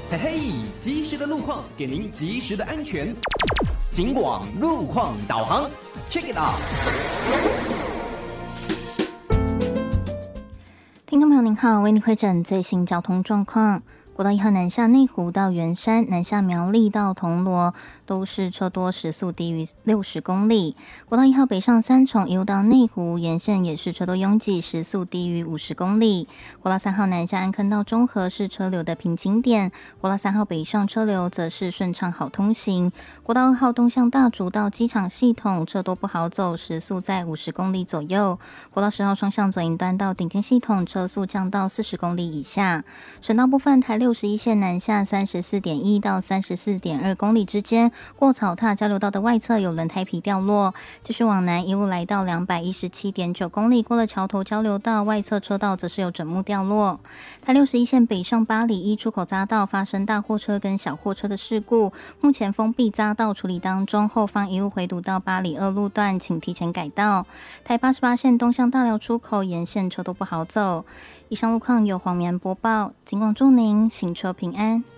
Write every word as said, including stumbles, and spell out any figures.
嘿嘿，及时的路况给您及时的安全。警广路况导航 ，check it out。 听众朋友您好，为您汇诊最新交通状况。国道一号南下内湖到圆山，南下苗栗到铜锣都是车多，时速低于六十公里。国道一号北上三重一路到内湖沿线也是车多拥挤，时速低于五十公里。国道三号南下安坑到中和是车流的瓶颈点，国道三号北上车流则是顺畅好通行。国道二号东向大竹到机场系统车多不好走，时速在五十公里左右。国道十号双向左营端到顶尖系统车速降到四十公里以下。省道部分台六十一线南下 三十四点一 到 三十四点二 公里之间，过草踏交流道的外侧有轮胎皮掉落，继续往南一路来到 两百一十七点九 公里，过了桥头交流道外侧车道则是有整木掉落。台六十一线北上八里一出口匝道发生大货车跟小货车的事故，目前封闭匝道处理当中，后方一路回堵到八里二路段，请提前改道。台八十八线东向大寮出口沿线车都不好走。以上路况由黄棉播报，警广祝您行车平安。